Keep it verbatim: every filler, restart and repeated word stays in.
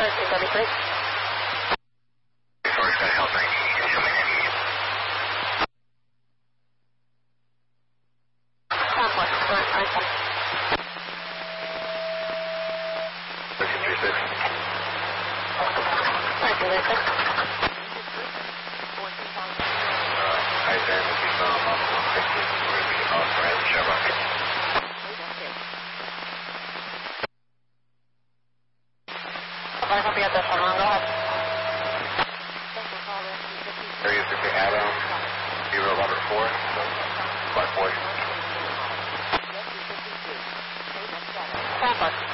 two thirty-three. Sorry, got help ninety. Show me ninety. Southwest, current item. thirteen three six. thirteen three six. Hi, Sam. This is um, one sixty. We're going to be off right at Chevron. I hope you got this one on. Go ahead. Area fifty Adam, zero Robert four, five forty. Southwest.